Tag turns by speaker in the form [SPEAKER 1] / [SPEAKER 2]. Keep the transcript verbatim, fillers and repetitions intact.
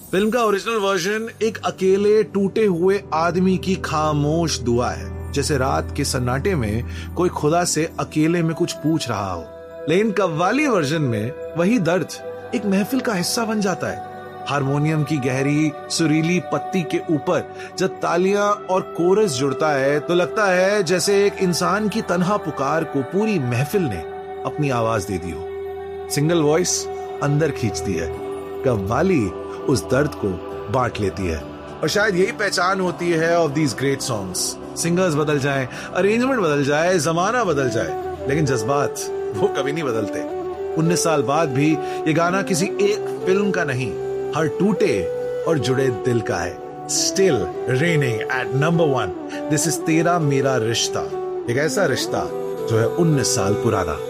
[SPEAKER 1] Film का original version एक अकेले टूटे हुए आदमी की खामोश दुआ है, जैसे रात के सन्नाटे में कोई खुदा से अकेले में कुछ पूछ रहा हो। लेकिन कव्वाली वर्जन में वही दर्द एक महफिल का हिस्सा बन जाता है। हारमोनियम की गहरी सुरीली पत्ती के ऊपर जब तालियां और कोरस जुड़ता है तो लगता है जैसे एक इंसान की तन्हा पुकार को पूरी महफिल ने अपनी आवाज दे दी हो। सिंगल वॉइस अंदर खींचती है, कव्वाली उस दर्द को बांट लेती है। और शायद यही पहचान होती है of these great songs. Singers बदल जाएं, अरेंजमेंट बदल जाए, जमाना बदल जाए, लेकिन जज्बात वो कभी नहीं बदलते। उन्नीस साल बाद भी ये गाना किसी एक फिल्म का नहीं, हर टूटे और जुड़े दिल का है। Still raining eight number one, this is तेरा मेरा रिश्ता, एक ऐसा रिश्ता जो है उन्नीस साल पुराना।